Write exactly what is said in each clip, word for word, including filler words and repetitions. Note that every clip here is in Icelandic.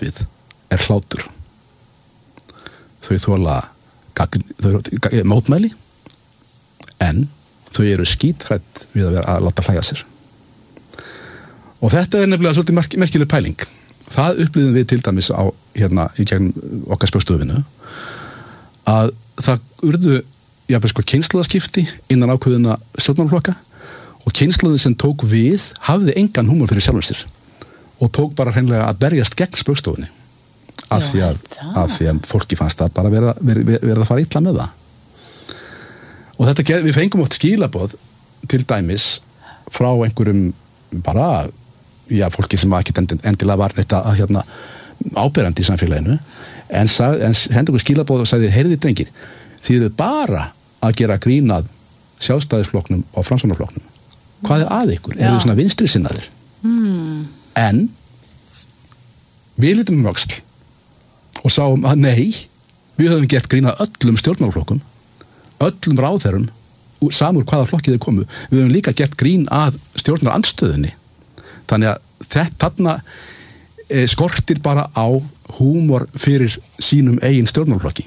við er hlátur. Þau þola þau mótmæli en þau eru skítrætt við að vera að láta hlæja sér. Og þetta er nefnilega svolítið merk, merkileg pæling. Það upplýðum við til dæmis á, hérna, í gegnum okkar spjókstofinu, að það urðu, jafnvel sko, kynslóðaskipti innan ákveðina stjórnmálaflokka og kynslóðin sem tók við hafði engan húmor fyrir sjálfum sér og tók bara hreinlega að berjast gegn spjókstofunni af því að, af því að fólki fannst það bara verða, verða, verða að fara illa með það. Og þetta, við fengum oft skilaboð til dæmis frá einhverjum bara, já, fólki sem ekki endilega var neitt að hérna áberandi í samfélaginu, en, sag, en hendur okkur skilaboð og sagði, heyrðu drengir, þið eru bara að gera grínað Sjálfstæðisflokknum og Framsóknarflokknum. Hvað er að ykkur? Já. Eru þið svona vinstri sinnaðir? Mm. En við litum um öxl og sáum að nei, við höfum gert grínað öllum stjórnmálaflokkum, öllum ráðherrum, samur hvaða flokkið þeir komu. Við höfum líka gert grín að stjórnarandstöðinni. Þannig að þetta þarna e, skortir bara á húmor fyrir sínum eigin stjórnmálaflokki.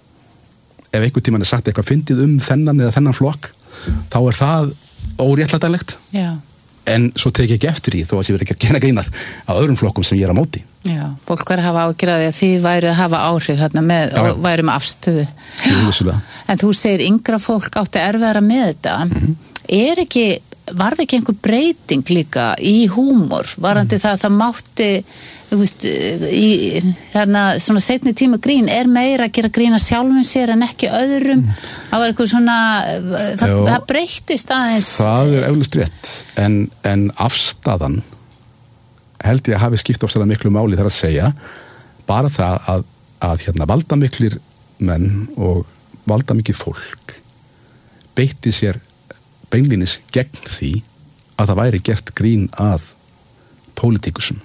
Ef einhvern tímann er sagt eitthvað fyndið um þennan eða þennan flokk, þá er það óréttlætanlegt. Já. En svo tek ég ekki eftir því, þó að ég verið ekki að gera grínar á öðrum flokkum sem ég er á móti. Já, fólk verið að hafa ágjörð að því væri að hafa áhrif þarna með já, og væri með afstöðu. Já, en þú segir yngra fólk átti erfiðara með þetta. Mm-hmm. Er ekki, var það ekki einhver breyting líka í húmor? Varandi mm. það að það mátti, þú veist, í þarna svona seinni tíma grín er meira að gera grína sjálfum sér en ekki öðrum. Mm. Það var eitthvað svona, það, það breyttist aðeins. Það er eflaust rétt, en, en afstaðan held ég að hafi skipt ofsalega miklu máli þar að segja bara það að, að hérna, valdamiklir menn og valdamikið fólk beitti sér beinlínis gegn því að það væri gert grín að pólitíkusum,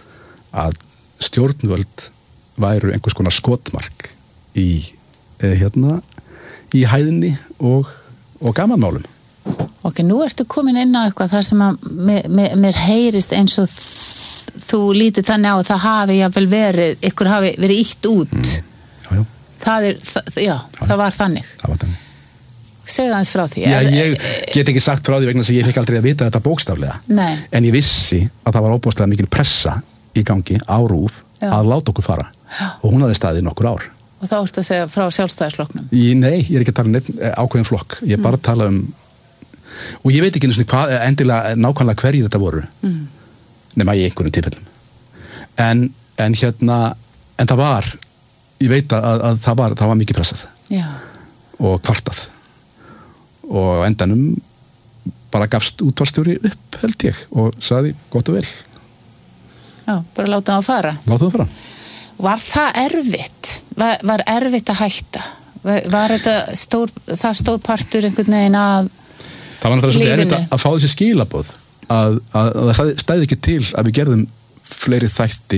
að stjórnvöld væru einhvers konar skotmark í, eh, hérna, í hæðinni og, og gamanmálum. Ok, nú ertu komin inn á eitthvað þar sem að mér, mér, mér heyrist eins og þú lítið þannig á að það hafi jáfnvel verið, ykkur hafi verið ítt út. Mm. Já, já. Það er, það, já, já, það var þannig. Það var þannig. Segðu aðeins frá því. Já, ég get ekki sagt frá því vegna þess að ég fikk aldrei að vita þetta bókstaflega. Nei. En ég vissi að það var óbúðslega mikil pressa í gangi á RÚV að láta okkur fara. Já. Og hún hafði staðið nokkur ár. Og þá ertu að segja frá Sjálfstæðisflokknum? Ég, nei, ég er ekki að tala um neitt ákveðin flokk. Ég er bara að tala um, og ég veit ekki hvað endilega nákvæmlega hverjir þetta voru. Mm. Nema í einhverjum tilfellum. En, en hérna, en það var, ég veit að, að það var, það var mikið pressað. Já. Og kvartað. Og endanum bara gafst útvarstjóri upp, held ég, og sagði gott og vel. Já, bara láta það að fara. Láta það að fara. Var það erfitt? Var, var erfitt að hætta? Var, var þetta stór, það stór partur einhvern veginn af lífinu? Það var náttúrulega erfitt að, að fá þessi skilaboð. Að, að, að það stæði ekki til að við gerðum fleiri þætti,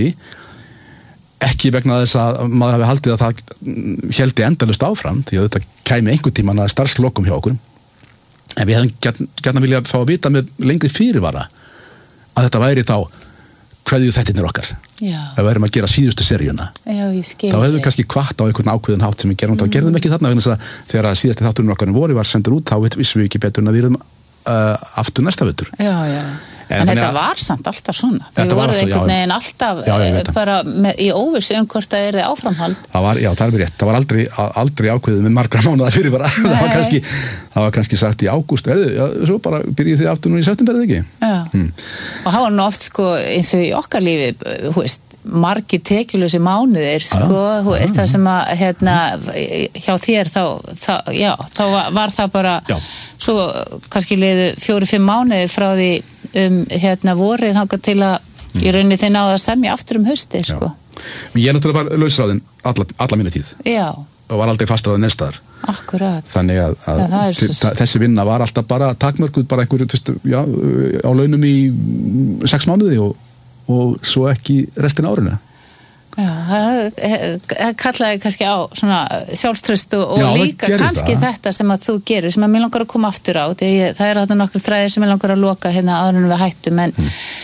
ekki vegna þess að maður hafi haldið að það héldi endalaust áfram, því að þetta kæmi einhvern tímann að starfslokum hjá okkur, en við hefum gjarnan viljað fá að vita með lengri fyrirvara að þetta væri þá hverju þættirnir okkar. Já. Ef við erum að gera síðustu seríuna. Já, ég skil. Þá hefum við kannski hvart á einhvern ákveðin hátt sem við gerum, mm. þá gerðum við ekki þarna vegna þess að þegar síðasti þátturinn okkar voru var sendur út, þá vissum við ekki betur en að við erum Uh, aftur næsta vetur. Já, já. En, en þetta var samt alltaf svona. Þau voruð einhvern veginn alltaf já, já, bara með, í óvissu um hvort það er þið áframhald. Það var, já, það er verið rétt. Það var aldrei, aldrei ákveðið með margra mánuða fyrir bara. það, var kannski, það var kannski sagt í ágúst, erðu, já, svo bara byrjið þið aftur nú í september, eða ekki? Já. Hmm. Og það var nú oft, sko, eins og í okkar lífi, hú veist, margir tekjulösi mánuðir, sko, hú veist, það sem að, hérna, hjá þér þá, þá já, þá var það bara, já. Svo kannski liðu fjóri, fimm mánuði frá því um, hérna, vorið þangað til að mm. í rauninni þeir náðu að semja aftur um hausti, sko. Ég er náttúrulega bara lausráðinn alla, alla mínu tíð. Já. Og var aldrei fastráðinn neinstaðar. Akkurat. Þannig að, að ja, svo... þessi vinna var alltaf bara takmörkuð, bara einhverju, þú veist, já, á launum í sex mánuði og, og svo ekki restin árinu. Já, það kallaði kannski á svona sjálfstraust og, og já, líka kannski það. Þetta sem að þú gerir, sem að mér langar að koma aftur á, því það er þarna nokkur þræðir sem mér langar að loka hérna áður en við hættum, en, mm.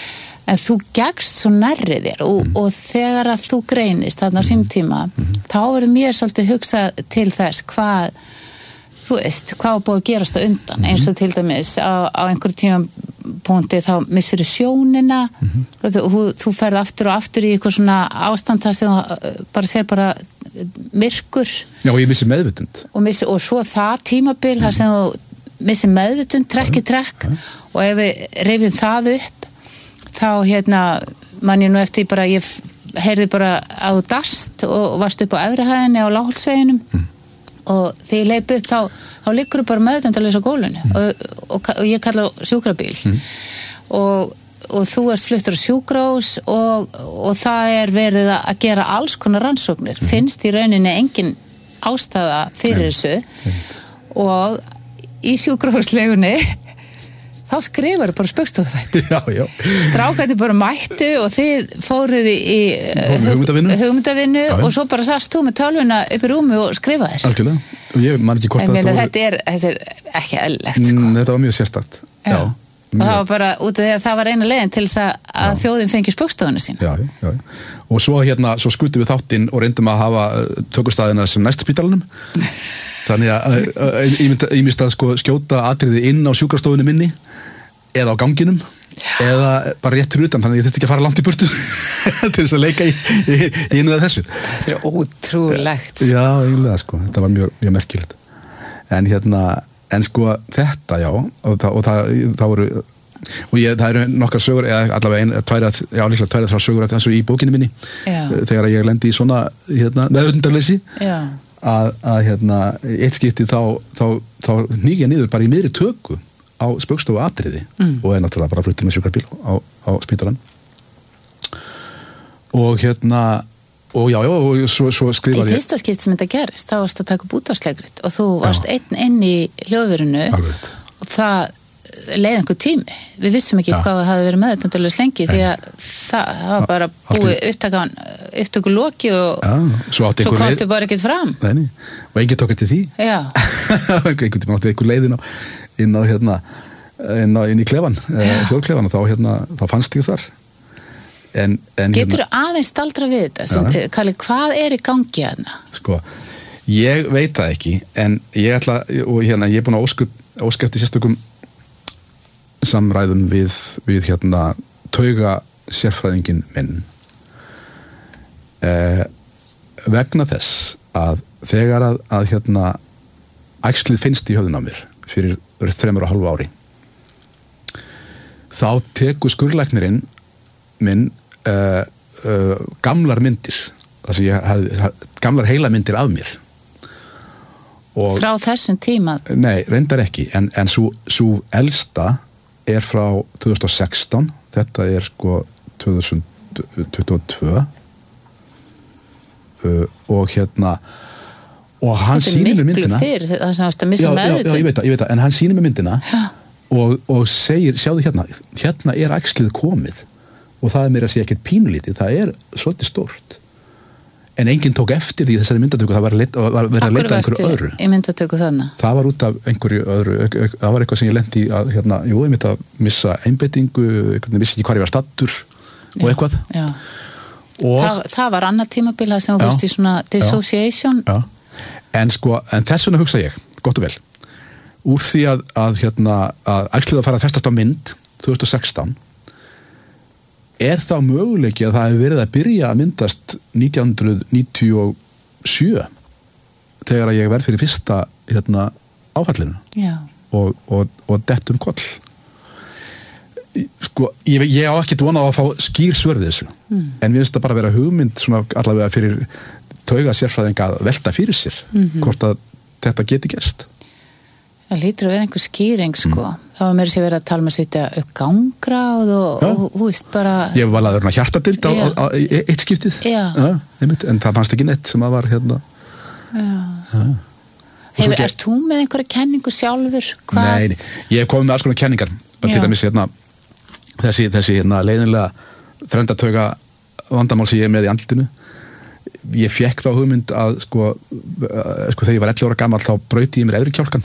en þú gekkst svo nærri þér og, mm. og þegar að þú greinist þarna á sínum tíma, mm. þá verður mér svolítið hugsað til þess hvað þú veist, hvað var búið að gerast á undan, eins og til dæmis á, á einhverjum tímapunkti þá missur sjónina mm. og þú, þú ferð aftur og aftur í eitthvað svona ástand þar sem bara sér bara myrkur. Já, og ég missi meðvitund. Og, missi, og svo það tímabil mm. þar sem þú missi meðvitund, trekk í trekk ja. Og ef við reyfum það upp þá hérna man ég nú eftir bara, ég heyrði bara að þú dast og varst upp á efrihæðinni á Lághólsveginum mm. og þegar ég leip upp þá, þá liggur þú bara meðvitundalaus á gólfinu mm. og, og, og ég kalla sjúkrabíl mm. og, og þú ert fluttur á sjúkrahús og, og það er verið að gera alls konar rannsóknir, mm. finnst í rauninni engin ástæða fyrir mm. þessu mm. og í sjúkrahúslegunni þá skrifar bara spaugstofuþætti. Já, já. Strákarnir bara mættu og þið fóruð í, í hugmyndavinnu, hugmyndavinnu já, og svo bara sast þú með tölvuna upp í rúmi og skrifaðir. Algjörlega. Og ég man ekki hvort að þetta var... Þetta er, þetta er ekki eðlilegt, sko. Mm, þetta var mjög sérstakt. Já. já og það var bara út af því að það var eina leiðin til þess að, að þjóðin fengi spaugstofuna sína. Já, já, já. Og svo hérna, svo skutum við þáttinn og reyndum að hafa tökustæðina sem næst spítalanum. Þannig að ég myndi að sko skjóta atriði inn á sjúkrastofunni minni eða á ganginum já. Eða bara rétt fyrir utan, þannig að ég þurfti ekki að fara langt í burtu til þess að leika í, í, í einu eða þessu. Það er ótrúlegt. Já, eiginlega sko, þetta var mjög, mjög merkilegt. En hérna, en sko þetta já, og það, og það, það voru, og ég, það eru nokkar sögur, eða allavega einn, tværa, já líklega tværa þrjá sögur eins og í bókinni minni, já. Þegar ég lendi í svona, hérna, meðvitundarleysi. Já. Að, að hérna, eitt skipti þá, þá, þá hníg ég niður bara í miðri töku á spaugstofu atriði mm. og er náttúrulega bara fluttur með sjúkrabíl á, á spítalann og hérna og já, já, og svo, svo skrifaði ég í fyrsta skipti sem þetta gerist, þá varst að taka upp útvarpsleikrit og þú varst já. Einn inn í hljóðverinu Alveg. Og það leið einhver tími, við vissum ekki ja. Hvað það hafði verið meðutandulega slengi því að það, það var bara búið upptakan upptöku loki og ja, svo, svo komstu leið... bara ekkert fram Nei, og enginn tók eftir því einhvern tíma átti einhver leið inn á, inn á hérna inn, á, inn í klefan, hljóðklefan og þá, hérna, þá fannst ég þar en, en, Getur þú hérna... aðeins staldra við þetta sem, ja. Kalli, hvað er í gangi hérna? Sko, ég veit það ekki en ég ætla, og hérna ég er búin að óska eftir sérstökum samræðum við, við hérna tauga sérfræðingin minn eh, vegna þess að þegar að, að hérna æxlið finnst í höfðun á mér fyrir þremur og hálfu ári þá tekur skurðlæknirinn minn eh, eh, gamlar myndir þess að ég hafði gamlar heilamyndir af mér og, frá þessum tíma? Nei, reyndar ekki en, en svo, svo elsta er frá tvö þúsund og sextán þetta er sko tvö þúsund tuttugu og tvö uh, og hérna og hann sýnir mér myndina fyrir, það sem að missa já, já, já, ég veit það, ég veit það, en hann sýnir mér myndina og, og segir, sjáðu hérna hérna er æxlið komið og það er mér að segja ekkert pínulítið, það er svolítið stórt en enginn tók eftir því þessari myndatöku, það var, leit, var verið að leita einhverju öðru. Í myndatöku þannig? Það var út af einhverju öðru, það var eitthvað sem ég lendi í að, hérna, jú, ég myndi að missa einbeitingu, ég vissi ekki hvað ég var stattur og eitthvað. Já. Og, það, það var annað tímabil það sem þú fyrst í svona dissociation. Já, já. En sko, en þess vegna hugsa ég, gott og vel, úr því að, að hérna, að æxlið að fara að festast á mynd tvö þúsund og sextán er þá möguleiki að það hefur verið að byrja að myndast nítján hundruð níutíu og sjö þegar ég verð fyrir fyrsta hérna, áfallinu og, og, og dett um koll sko, ég, ég á ekki vonað að fá skýr svör þessu mm. en mér finnst það bara að vera hugmynd svona allavega fyrir tauga sérfræðinga að velta fyrir sér mm-hmm. hvort að þetta geti gerst Það lítur að vera einhver skýring sko. Mm. Það var meira sér verið að tala með að setja upp gangráð og, og þú veist bara... Ég var laður hjartadild á, á, á eitt skiptið. Já. Já, einmitt, en það fannst ekki neitt sem að var hérna... Já. Já. Hefur, er þú með einhverja kenningu sjálfur? Hva? Nei, ég hef komið með alls konar kenningar. Til dæmis hérna, þessi, þessi hérna, leiðinlega þrendatauga vandamál sem ég er með í andlitinu. Ég fekk þá hugmynd að sko, sko þegar ég var ellefu ára gamall þá brauti ég mér efri kjálkan.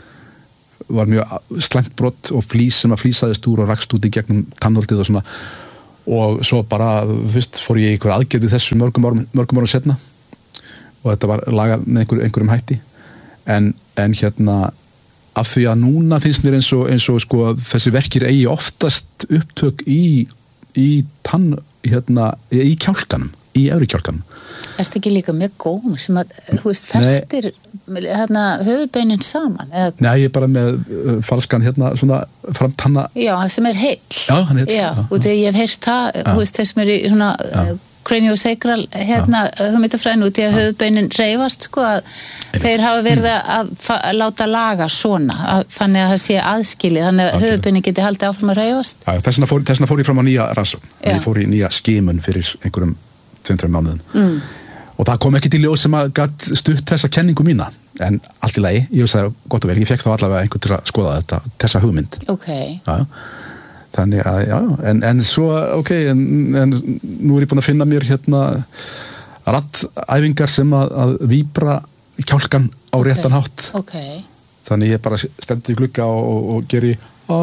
Var mjög slæmt brott og flís sem að flísaðist úr og rakst út í gegnum tannholdið og svona og svo bara fyrst fór ég í einhver aðgerð við þessu mörgum árum, mörgum árum setna og þetta var lagað með einhver, einhverjum hætti en, en hérna af því að núna finnst mér eins og, eins og sko, þessi verkir eigi oftast upptök í, í tann hérna, í kjálkanum í efri kjálkanum. Ertu ekki líka með góm sem að, þú veist, festir hérna höfuðbeinin saman? Eða... Nei, ég er bara með uh, falskan hérna svona framtanna. Já, sem er heill. Já, hann er heill. Já, já, og þegar ég hef heyrt það, já. Þú veist, þess sem er í svona uh, craniosacral hérna hugmyndafræðin út í að höfuðbeinin reyfast, sko, að Einu. Þeir hafa verið að, að láta laga svona, að, þannig að það sé aðskilið, þannig að höfuðbeinin geti haldið áfram að reyfast. Já, þess vegna fór, þess vegna fór ég fram á nýja rannsókn. Ég fór í nýja skimun fyrir einhverjum tveim-þrem mánuðum. Mm. Og það kom ekki til ljós sem að gat stutt þessa kenningu mína, en allt í lagi, ég veist að gott og vel, ég fekk þá allavega einhvern til að skoða þetta, þessa hugmynd. Ok. Já, þannig að, já, en, en svo, ok, en, en nú er ég búin að finna mér hérna raddæfingar sem að, að víbra kjálkan á okay. réttan hátt. Ok. Þannig ég bara stendur í glugga og, og, og geri á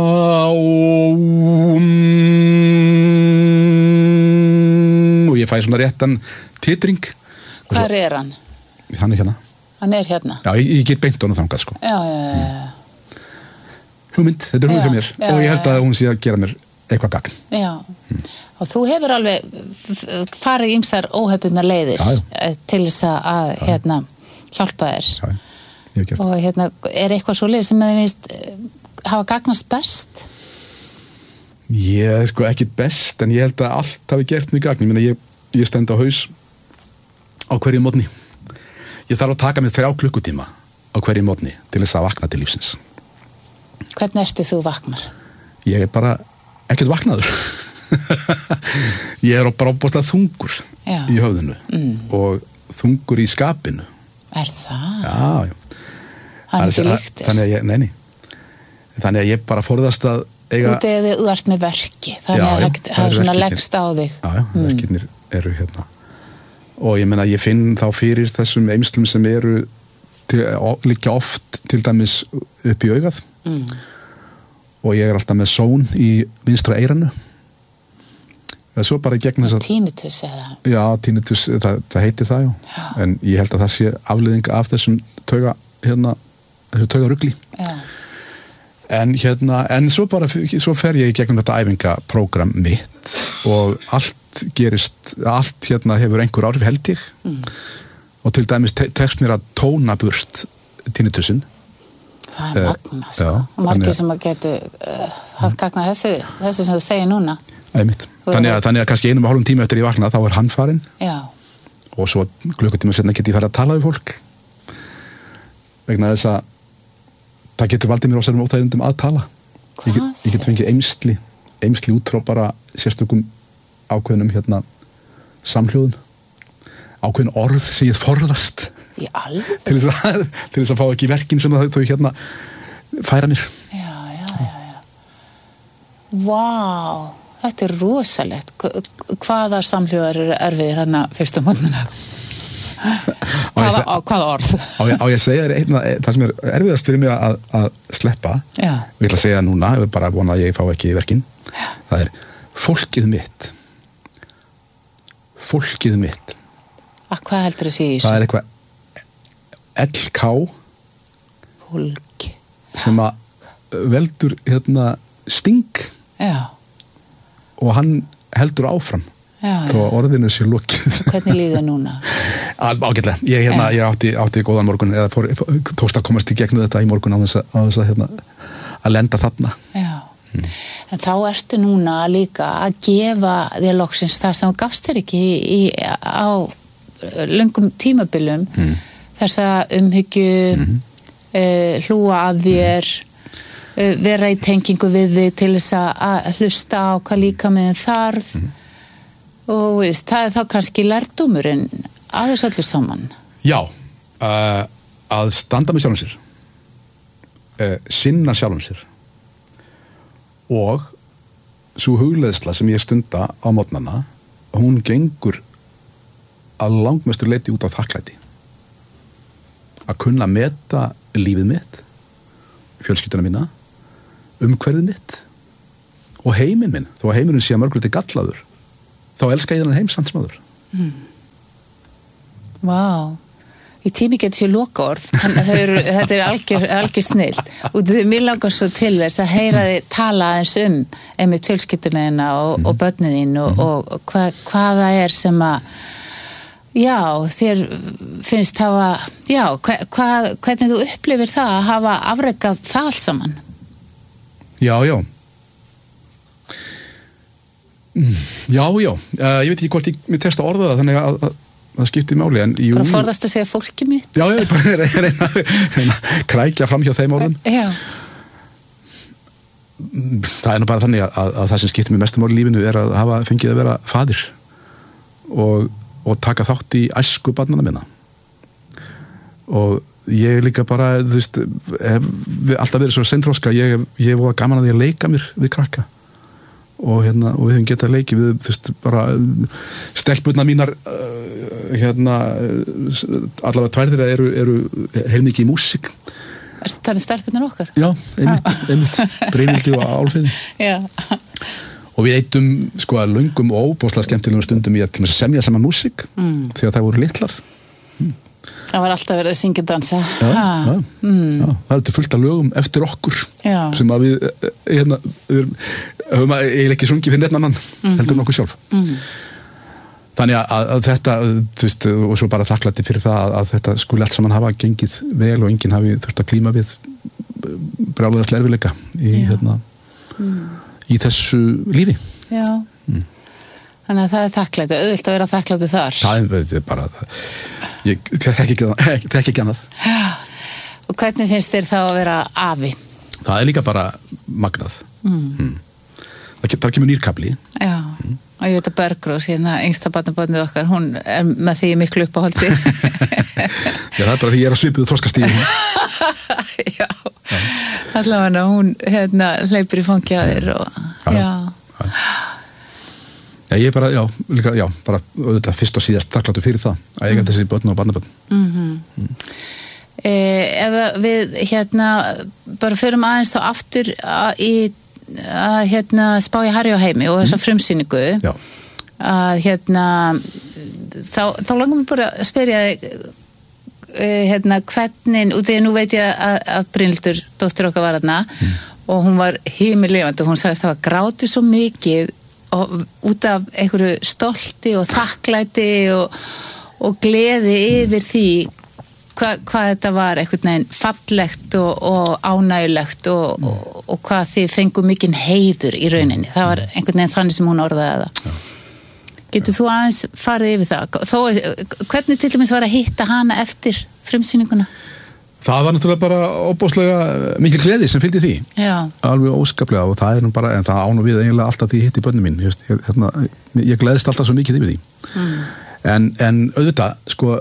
og ég fæ svona réttan titring. Hvar er hann? Hann er hérna. Hann er hérna? Já, ég, ég get beint honum þangað, sko. Já, já, já. Mm. Hugmynd, þetta er hugmynd fyrir mér já, og ég held að hún sé að gera mér eitthvað gagn. Já, mm. og þú hefur alveg farið ýmsar óhefbundnar leiðir já, já. Til þess að, já. Hérna, hjálpa þér. Já, ég hef gert. Og hérna, er eitthvað svo leið sem þið finnst hafa gagnast best? Ég, sko, ekki best, en ég held að allt hafi gert mig gagn. Ég meina, ég, ég stend á haus á hverju mótni. Ég þarf að taka mig þrjá klukkutíma á hverju mótni til þess að vakna til lífsins. Hvernig ertu þú vaknar? Ég er bara ekkert vaknaður. Ég er bara óbúslega þungur já. Í höfðinu mm. og þungur í skapinu. Er það? Já, já. Hann er ekki lyktir? Þannig að ég, neini. Þannig að ég bara forðast að eiga... Út eða þú ert með verki, þannig já, að það er svona leggst á þig. Já, já, mm. verkirnir eru hérna. Og ég meina, ég finn þá fyrir þessum eymslum sem eru til, líka oft til dæmis upp í augað. Mm. Og ég er alltaf með són í vinstra eyranu. Það er svo bara í gegn þess að... Tinnitus eða? Já, tinnitus, það, það heitir það, já. já. En ég held að það sé afleiðing af þessum tauga, hérna, þessu taugarugli. Já. En hérna, en svo bara, svo fer ég í gegnum þetta æfingaprógram mitt og allt gerist, allt hérna hefur einhver áhrif held ég. Mm. Og til dæmis te- tekst mér að tóna burt tinnitusin. Það er magna, sko. Já, og margir sem að geti uh, haft gagna þessu, þessu sem þú segir núna. Einmitt. Þannig að, þannig að kannski einum og hálfum tíma eftir ég vakna þá er hann farinn. Já. Og svo klukkutíma seinna get ég farið að tala við fólk. Vegna þess að það getur valdið mér ósærum óþægindum að tala. Ég get, ég get fengið eymsli, eymsli út frá bara sérstökum ákveðnum hérna samhljóðum. Ákveðin orð sem ég forðast. Í alveg? Til þess að, til þess að fá ekki verkin sem þau, þau hérna færa mér. Já, já, já, já. Vá, þetta er rosalegt. Hvaða samhljóðar eru erfiðir hérna fyrstu mótnuna? Hvaða, á, hvaða orð? Á ég, á ég að segja þér einna, það sem er erfiðast fyrir mig að, að sleppa, já. Ég ætla að segja núna, ég vil bara vona að ég fá ekki verkin. Já. Það er fólkið mitt. Fólkið mitt. Að hvað heldur þú að segja í þessu? Það er eitthvað L K Fólk sem að veldur hérna sting já. Og hann heldur áfram já, þó að orðinu sé lokið. Hvernig líður núna? Ágætlega, ég, hérna, ég átti, átti góðan morgun eða fór, tókst að komast í gegnum þetta í morgun á þess að, á þess að, hérna, að lenda þarna. Já, hmm. En þá ertu núna líka að gefa þér loksins það sem þú gafst þér ekki í, í, á löngum tímabilum hmm. þessa umhyggju mm-hmm. uh, hlúa að þér uh, vera í tengingu við þig til þess að hlusta á hvað líkaminn þarf mm-hmm. og veist, það er þá kannski lærdómurinn að þessu öllu saman. Já, uh, að standa með sjálfum sér uh, sinna sjálfum sér og svo hugleiðsla sem ég stunda á mótnana, hún gengur að langmestur leiti út á þakklæti. Að kunna meta lífið mitt, fjölskylduna mína, umhverfið mitt og heiminn minn, þó að heiminn sé að mörguleiti gallaður, þá elska ég þennan heim samt sem áður. Mm. Vá. Í tími getur sér lokaorð, þannig að þau eru, þetta er algjör, algjör snilt. Og mér langar svo til þess að heyra þið tala aðeins um einmitt fjölskyldulegina og, mm. og börnin þín og, mm. og, og hva, hvað það er sem að, já, þér finnst hafa, já, hva, hva, hvernig þú upplifir það að hafa afrekað það alls saman? Já, já. Já, já. Uh, ég veit ekki hvort ég mér testa orða það, þannig að það skiptir máli, en jú... Bara forðast að segja fólki mitt? Já, já, ég bara reyna, reyna að krækja fram hjá þeim orðum. Já. Það er nú bara þannig að, að, að það sem skiptir mér mestum máli í lífinu er að hafa fengið að vera faðir og, og taka þátt í æsku barnanna minna. Og ég líka bara, þú veist, hef alltaf verið svo seinþroska, ég hef voða gaman að því að leika mér við krakka. Og hérna, og við höfum getað leikið við, þú veist, bara stelpurnar mínar uh, hérna allavega tvær þeirra eru, eru heilmikið í músík. Er það er stelpurnar okkar? Já, einmitt, einmitt Brynhildi og Álfheiði. Já. Og við eittum sko að löngum og óbúslega skemmtilegum stundum í að til að semja saman músík mm. þegar það voru litlar. Mm. Það var alltaf verið að syngja og dansa. Já, já, mm. já, það er til fullt af lögum eftir okkur já. Sem að við, hérna, við höfum að eiginlega ekki sungið fyrir neitt annan mm-hmm. heldur nokkuð sjálf. Mm-hmm. Þannig að, að þetta, þú veist, og svo bara þakklæti fyrir það að, að þetta skuli allt saman hafa gengið vel og enginn hafi þurft að klíma við brjálæða slerfileika í, hérna, mm. í þessu lífi. Já. Mm. Þannig að það er þakklæti, auðvilt að vera þakklæti þar. Það er bara, ég þekki ekki, ekki annað. Já. Og hvernig finnst þér þá að vera afi? Það er líka bara magnað. Mm. Mm. Það, það kemur nýrkabli. Já, mm. og ég veit að Bergrós, hérna, yngsta barnabörnið okkar, hún er með því miklu uppáhaldi. Já, það er bara því ég er að svipuðu þroskastíðinu. Já, já. Allavega hún hérna, hleypur í fangi á þér og, já. Já. Já. Já, ég er bara, já, líka, já, bara auðvitað fyrst og síðast þakkláttur fyrir það að eiga mm. þessi börn og barnabörn. Mm-hmm. Mm. Eh, ef við, hérna, bara förum aðeins þá aftur að, í, að, hérna, spá í Harry og Heimi og þessa mm. frumsýningu, já. Að, hérna, þá, þá langum við bara að spyrja þig, eh, hérna, hvernig, og þegar nú veit ég að, að Brynhildur, dóttir okkar var þarna, mm. og hún var himinlifandi og hún sagði að það var grátið svo mikið og út af einhverju stolti og þakklæti og, og gleði yfir því hva, hvað þetta var einhvern veginn fallegt og, og ánægulegt og, mm. og, og hvað þið fengu mikinn heiður í rauninni. Það var einhvern veginn þannig sem hún orðaði það. Ja. Getur þú aðeins farið yfir það? Þó, hvernig til dæmis var að hitta hana eftir frumsýninguna? Það var náttúrulega bara óbúslega mikil gleði sem fylgdi því. Já. Alveg óskaplega og það er nú bara, en það ánum við eiginlega alltaf því hitti börnum mín. Ég, hérna, ég gleðist alltaf svo mikið yfir því. Mm. En, en auðvitað, sko,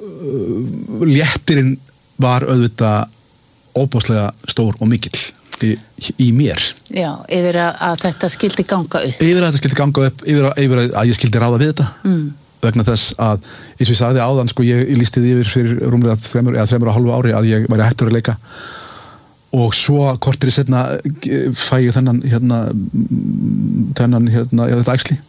léttirinn var auðvitað óbúslega stór og mikill í, í mér. Já, yfir að, að þetta skildi ganga upp. Yfir að þetta skildi ganga upp, yfir að, yfir að ég skildi ráða við þetta. Mm. Vegna þess að, eins og ég sagði áðan, sko, ég, ég lísti því yfir fyrir rúmlega þremur eða þremur og hálfu ári að ég væri hættur að leika og svo kortir í setna fæ ég þennan hérna, þennan hérna, já, þetta æxli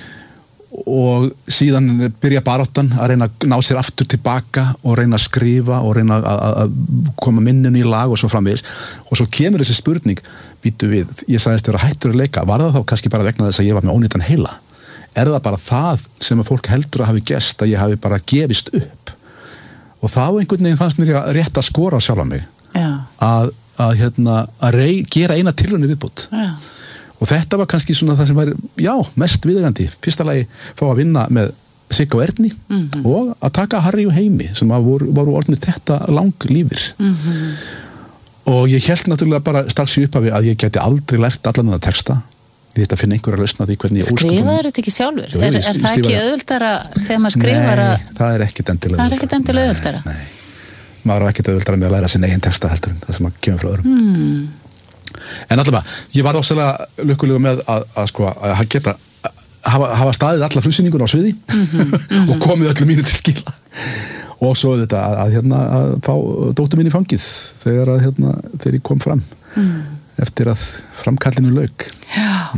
og síðan byrja baráttan að reyna að ná sér aftur tilbaka og reyna að skrifa og reyna að, að koma minninu í lag og svo framvegis og svo kemur þessi spurning, býtu við, ég sagðist þér að hættur að leika, var það þá kannski bara vegna þess að ég var með ónýtan heila? Er það bara það sem að fólk heldur að hafi gest að ég hafi bara gefist upp og þá einhvern veginn fannst mér að rétt að skora sjálf á mig að, að, hérna, að rey, gera eina tilraun í viðbót já. Og þetta var kannski svona það sem var já, mest viðeigandi, fyrsta lagi fá að vinna með Sigga og Erni mm-hmm. og að taka Harry og Heimi sem voru, voru orðnir þetta lang lífir mm-hmm. og ég hélt náttúrulega bara strax í upphafi að ég geti aldrei lært allan þennan texta. Ég þetta að finna einhverja lausna því hvernig ég óskapum. Skrifaður þetta ekki sjálfur? Jú, er, er það ekki auðvöldara þegar maður skrifar að... Nei, það er ekkit endilega Það er ekkit endilega auðvöldara? Nei, nei. Maður er ekkit auðvöldara með að læra sin eigin texta heldur en það sem að kemur frá öðrum. Mm. En allavega, ég var ósælega lukkulega með að, að sko, að geta hafa, hafa staðið alla frumsýningun á sviði mm-hmm, mm-hmm. og komið öllu mínu til skila. Og svo þetta að, að, hérna, að fá dóttur mín í fangið þegar, að, hérna, þegar ég kom fram. Mm. Eftir að framkallinu lauk. Já, mm.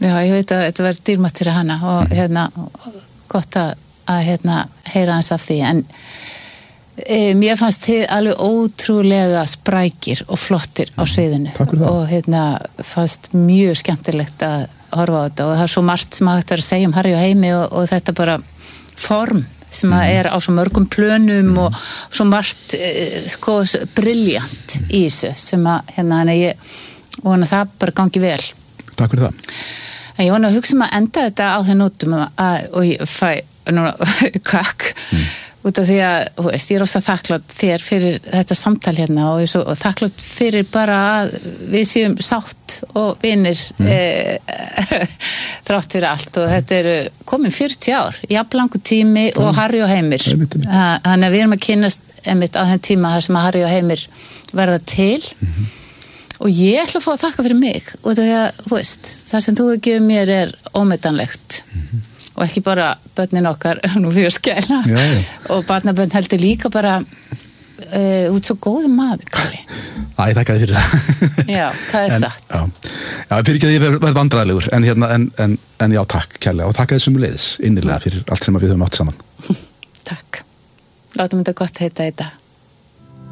Já, ég veit að þetta verður dýrmætt fyrir hana og mm. hérna, gott að, að hérna, heyra hans af því, en e, mér fannst þið alveg ótrúlega sprækir og flottir á sviðinu og hérna, fannst mjög skemmtilegt að horfa á þetta og það er svo margt sem að þetta er að segja um Harry og Heimi og, og þetta bara form sem að er á svo mörgum plönum mm. og svo margt e, sko briljant í þessu sem að hérna, hérna ég vona það bara gangi vel. Takk fyrir það. En ég vona að hugsa um að enda þetta á þeim nótum að, og ég fæ núna kakk mm. út af því að, þú veist, ég er ósað þakklátt þér fyrir þetta samtal hérna og, svo, og þakklátt fyrir bara að við séum sátt og vinir mm. e, þrátt fyrir allt og þetta eru komin fjörutíu ár, jafnlangur tími og mm. Harry og Heimir. Þannig að við erum að kynnast einmitt á þenn tíma þar sem að Harry og Heimir verða til mm-hmm. og ég ætla að fá að þakka fyrir mig og það, þú veist, það sem þú hefur gefið mér er ómetanlegt mm-hmm. og ekki bara börnin okkar nú fyrir skæla já, já. Og barnabörn heldur líka bara uh, út svo góðum maður, Kalli. Æ, ég þakka þið fyrir það. Já, það er en, satt. Já, já fyrir ekki að ég verð vandræðilegur en, hérna, en, en, en já, takk kærlega og takk að þessum leiðis innilega fyrir allt sem við höfum átt saman. Takk. Látum þetta gott heita í dag.